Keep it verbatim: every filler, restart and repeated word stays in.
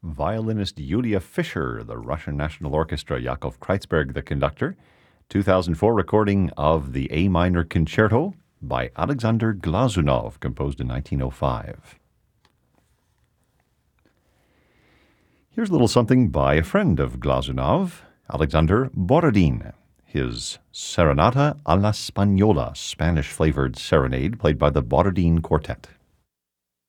Violinist Yulia Fischer, the Russian National Orchestra, Yakov Kreuzberg, the conductor. two thousand four recording of the A minor concerto by Alexander Glazunov, composed in nineteen oh five. Here's a little something by a friend of Glazunov, Alexander Borodin. His Serenata a la Spagnola, Spanish-flavored serenade played by the Borodin Quartet.